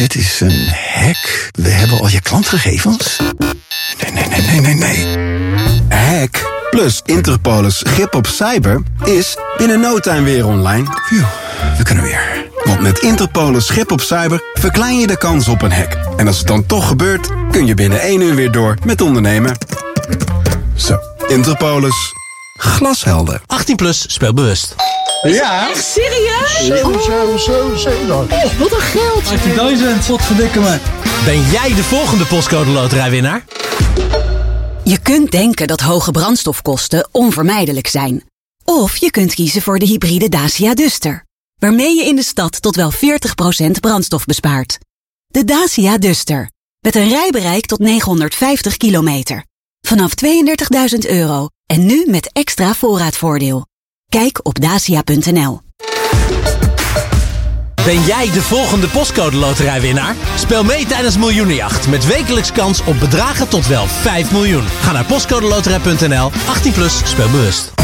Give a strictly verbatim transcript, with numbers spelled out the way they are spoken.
Het is een hack. We hebben al je klantgegevens. Nee, nee, nee, nee, nee, nee. Hack plus Interpolis grip op cyber is binnen no time weer online. Phew, we kunnen weer. Want met Interpolis grip op cyber verklein je de kans op een hack. En als het dan toch gebeurt, kun je binnen één uur weer door met ondernemen. Zo, Interpolis. Glashelder. achttien plus, speel bewust. Ja. Echt serieus? Zo, zo, zo, zo dan. Oh, wat een geld. achttien wat verdikken me. Ben jij de volgende postcode loterijwinnaar? Je kunt denken dat hoge brandstofkosten onvermijdelijk zijn. Of je kunt kiezen voor de hybride Dacia Duster, waarmee je in de stad tot wel veertig procent brandstof bespaart. De Dacia Duster, met een rijbereik tot negenhonderdvijftig kilometer. Vanaf tweeëndertigduizend euro en nu met extra voorraadvoordeel. Kijk op dacia punt n l. Ben jij de volgende postcode loterijwinnaar? Speel mee tijdens Miljoenenjacht met wekelijks kans op bedragen tot wel vijf miljoen. Ga naar postcodeloterij punt n l, achttien plus, speel bewust.